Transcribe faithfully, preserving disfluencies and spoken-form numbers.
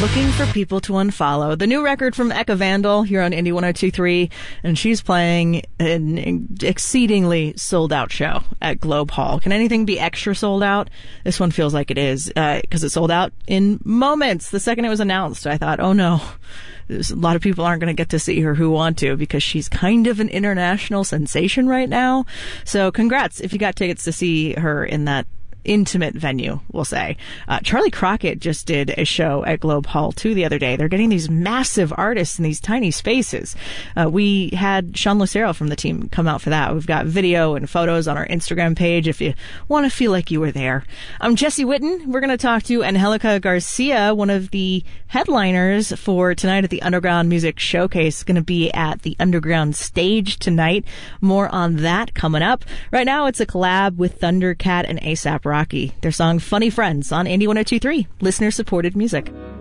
Looking for people to unfollow. The new record from Eka Vandal here on Indie one oh two point three, and she's playing an exceedingly sold-out show at Globe Hall. Can anything be extra sold out? This one feels like it is, because uh, it sold out in moments. The second it was announced, I thought, oh no, there's a lot of people aren't going to get to see her who want to, because she's kind of an international sensation right now. So congrats if you got tickets to see her in that intimate venue, we'll say. Uh, Charlie Crockett just did a show at Globe Hall, too, the other day. They're getting these massive artists in these tiny spaces. Uh, we had Sean Lucero from the team come out for that. We've got video and photos on our Instagram page if you want to feel like you were there. I'm Jesse Witten. We're going to talk to Angelica Garcia, one of the headliners for tonight at the Underground Music Showcase. Going to be at the Underground stage tonight. More on that coming up. Right now, it's a collab with Thundercat and A$AP Rocky. Their song Funny Friends on Indie one oh two point three, listener-supported music.